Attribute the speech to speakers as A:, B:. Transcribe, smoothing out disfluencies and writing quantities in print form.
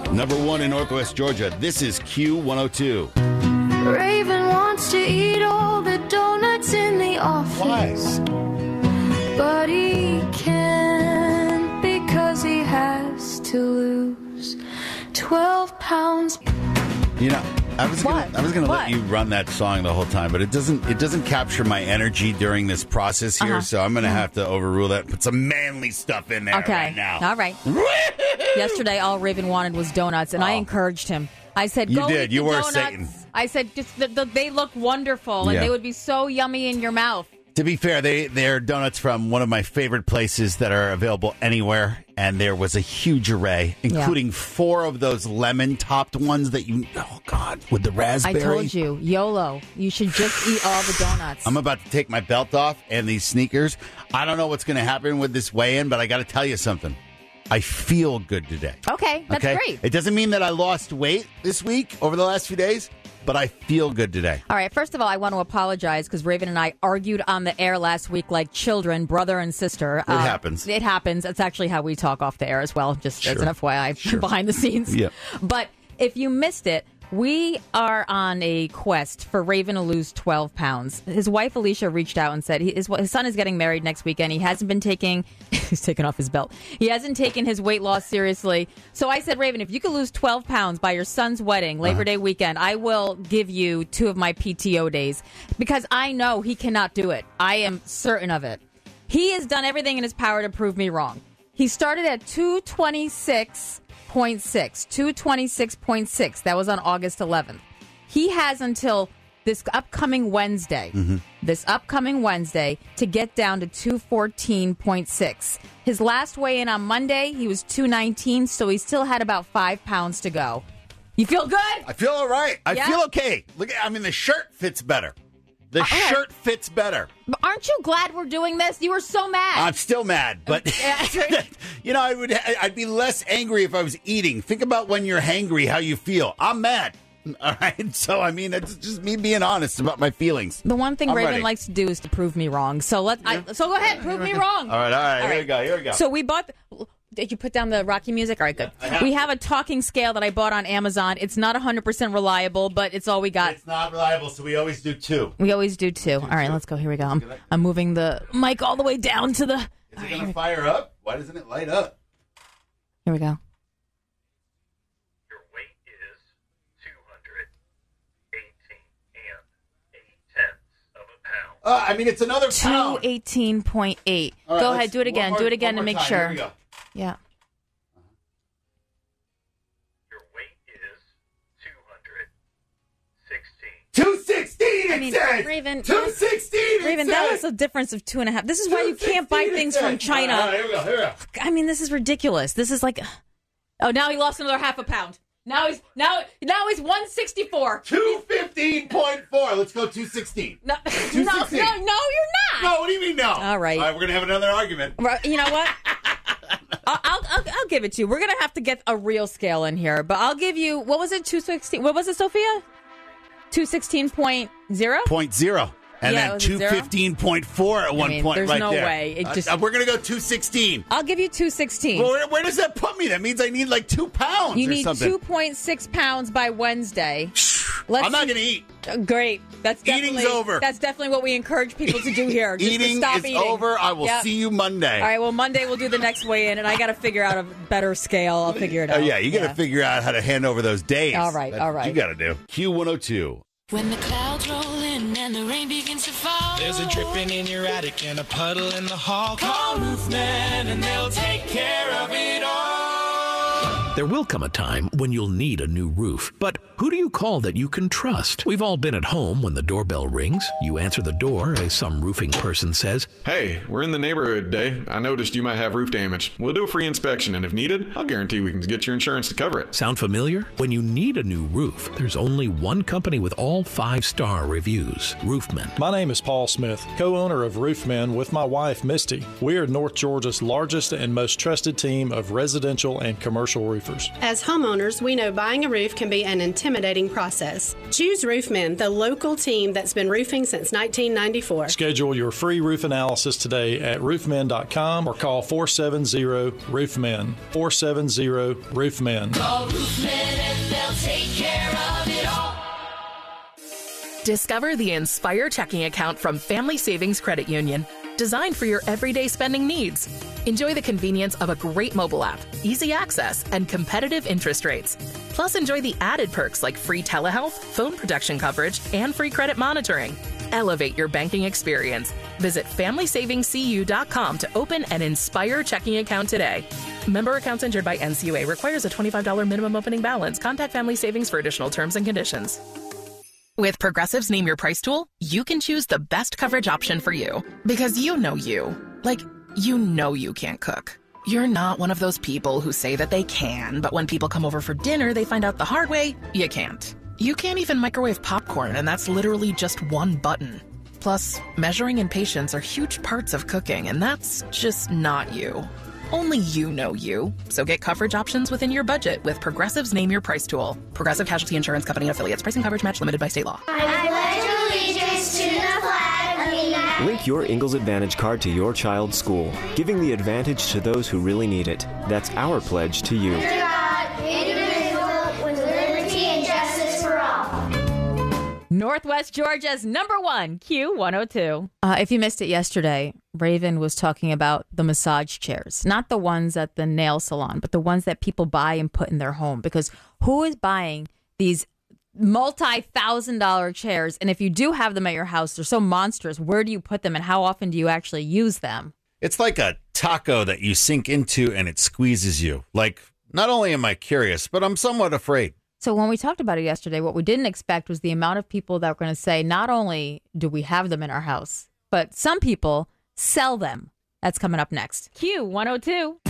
A: Number 1 in Northwest Georgia. This is Q102.
B: Raven wants to eat all the donuts in the office.
A: Why?
B: But he can't because he has to lose 12 pounds.
A: You know, I was gonna let you run that song the whole time, but it doesn't capture my energy during this process here, so I'm gonna have to overrule that and put some manly stuff in there right now.
C: All right. Yesterday, all Raven wanted was donuts, and I encouraged him. I said, "Go eat the donuts."
A: Satan.
C: I said, "They look wonderful, and they would be so yummy in your mouth."
A: To be fair, they're donuts from one of my favorite places that are available anywhere, and there was a huge array, including 4 of those lemon-topped ones that with the raspberry.
C: I told you, YOLO, you should just eat all the donuts.
A: I'm about to take my belt off and these sneakers. I don't know what's going to happen with this weigh-in, but I got to tell you something. I feel good today.
C: Okay, that's great.
A: It doesn't mean that I lost weight this week over the last few days, but I feel good today.
C: All right, first of all, I want to apologize because Raven and I argued on the air last week like children, brother and sister.
A: It happens.
C: It happens. It's actually how we talk off the air as well, just as an FYI, behind the scenes.
A: Yeah.
C: But if you missed it, we are on a quest for Raven to lose 12 pounds. His wife, Alicia, reached out and said his son is getting married next weekend. He hasn't been taking... He's taken off his belt. He hasn't taken his weight loss seriously. So I said, Raven, if you could lose 12 pounds by your son's wedding, Labor Day weekend, I will give you 2 of my PTO days. Because I know he cannot do it. I am certain of it. He has done everything in his power to prove me wrong. He started at 226.6. 226.6. That was on August 11th. He has until this upcoming Wednesday, to get down to 214.6. His last weigh-in on Monday, he was 219, so he still had about 5 pounds to go. You feel good?
A: I feel all right. I feel okay. Look, the shirt fits better. The shirt fits better.
C: But aren't you glad we're doing this? You were so mad.
A: I'm still mad, but I'd be less angry if I was eating. Think about when you're hangry, how you feel. I'm mad. All right, so that's just me being honest about my feelings.
C: The one thing Raven likes to do is to prove me wrong. So so go ahead, prove me wrong.
A: All right. Here we go.
C: So we bought. Did you put down the Rocky music? All right, good. We have a talking scale that I bought on Amazon. It's not 100% reliable, but it's all we got.
A: It's not reliable, so we always do 2.
C: We always do 2. All right, let's go. Here we go. I'm moving the mic all the way down to the...
A: Is it going to fire up? Why doesn't it light up?
C: Here we go.
D: Your weight is 218.8 pounds.
A: It's another pound.
C: 218.8.
A: Right,
C: go ahead, do it again. Do it again to make sure.
A: Here we go.
C: Yeah.
D: Your weight is 216.
A: 216, it says!
C: Raven,
A: 216,
C: Raven, that was a difference of 2.5. This is why you can't buy things from China.
A: All right, here we go.
C: This is ridiculous. This is like... Oh, now he lost another half a pound. Now he's 164.
A: 215.4. Let's go 216.
C: No,
A: 216.
C: no, you're not.
A: No, what do you mean no?
C: All right.
A: We're going to have another argument.
C: You know what? I'll give it to you. We're going to have to get a real scale in here, but I'll give you, what was it, 216? What was it, Sophia? 216.0?
A: 0.0. And then 215.4 at one point
C: there's
A: right
C: no
A: there.
C: way.
A: We're going to go 216.
C: I'll give you 216.
A: Well, where does that put me? That means I need like 2 pounds
C: you
A: or
C: need
A: something.
C: 2.6 pounds by Wednesday.
A: I'm not going to eat.
C: Great.
A: Eating's over.
C: That's definitely what we encourage people to do here. Just
A: Eating
C: to stop
A: is
C: eating.
A: over. I will see you Monday.
C: All right, well, Monday we'll do the next weigh-in, and I got to figure out a better scale. I'll figure it out.
A: Yeah, you got to figure out how to hand over those days.
C: All right.
A: That's what you got to do. Q102.
E: When the clouds roll in and the rain begins to fall,
F: there's a dripping in your attic and a puddle in the hall. Call Roofman and they'll take care of it all.
G: There will come a time when you'll need a new roof. But who do you call that you can trust? We've all been at home when the doorbell rings. You answer the door as some roofing person says,
H: "Hey, we're in the neighborhood today. I noticed you might have roof damage. We'll do a free inspection, and if needed, I'll guarantee we can get your insurance to cover it."
G: Sound familiar? When you need a new roof, there's only one company with all 5-star reviews, Roofman.
I: My name is Paul Smith, co-owner of Roofman with my wife, Misty. We are North Georgia's largest and most trusted team of residential and commercial roofers. roofers.
J: As homeowners, we know buying a roof can be an intimidating process. Choose Roofmen, the local team that's been roofing since 1994.
I: Schedule your free roof analysis today at roofmen.com or call 470-ROOFMEN. 470-ROOFMEN.
E: Call Roofmen and they'll take care of it all.
K: Discover the Inspire checking account from Family Savings Credit Union, designed for your everyday spending needs. Enjoy the convenience of a great mobile app, easy access, and competitive interest rates. Plus, enjoy the added perks like free telehealth, phone protection coverage, and free credit monitoring. Elevate your banking experience. Visit FamilySavingsCU.com to open an Inspire checking account today. Member accounts insured by NCUA. Requires a $25 minimum opening balance. Contact Family Savings for additional terms and conditions. With Progressive's Name Your Price tool, you can choose the best coverage option for you. Because you know you. Like, you know you can't cook. You're not one of those people who say that they can, but when people come over for dinner, they find out the hard way, you can't. You can't even microwave popcorn, and that's literally just one button. Plus, measuring and patience are huge parts of cooking, and that's just not you. Only you know you. So get coverage options within your budget with Progressive's Name Your Price tool. Progressive Casualty Insurance Company and affiliates. Price and coverage match limited by state law.
B: I pledge allegiance to the flag of the United
L: Link your Ingalls Advantage card to your child's school, giving the advantage to those who really need it. That's our pledge to you.
B: States, God, indivisible, with liberty and justice for all.
C: Northwest Georgia's #1, Q102. If you missed it yesterday, Raven was talking about the massage chairs, not the ones at the nail salon, but the ones that people buy and put in their home. Because who is buying these multi-$1,000 chairs? And if you do have them at your house, they're so monstrous. Where do you put them and how often do you actually use them?
A: It's like a taco that you sink into and it squeezes you. Like, not only am I curious, but I'm somewhat afraid.
C: So when we talked about it yesterday, what we didn't expect was the amount of people that were going to say, not only do we have them in our house, but some people sell them. That's coming up next. Q102.